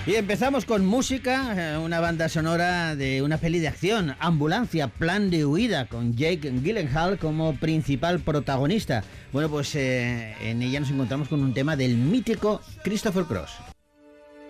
Y empezamos con música, una banda sonora de una peli de acción, Ambulancia, Plan de Huida, con Jake Gyllenhaal como principal protagonista. Bueno, pues en ella nos encontramos con un tema del mítico Christopher Cross.